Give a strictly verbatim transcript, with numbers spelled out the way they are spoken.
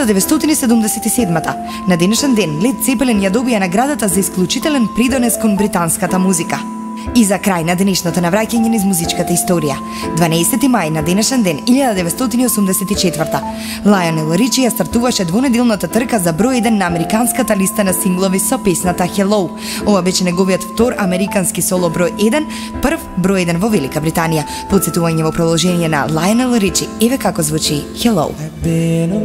илјада деветстотини седумдесет и седмата, на денешен ден Лед Цепелин ја добија наградата за исклучителен придонес кон британската музика. И за крај на денешното навраќање низ музичката историја, дванаесети мај на денешен ден илјада деветстотини осумдесет и четврта, Лајонел Ричи ја стартуваше двонеделната трка за број еден на американската листа на синглови со песната Hello. Ова беше неговиот втор американски соло број еден, прв број еден во Велика Британија. Потсетување во продолжение на Лајонел Ричи, еве како звучи Hello.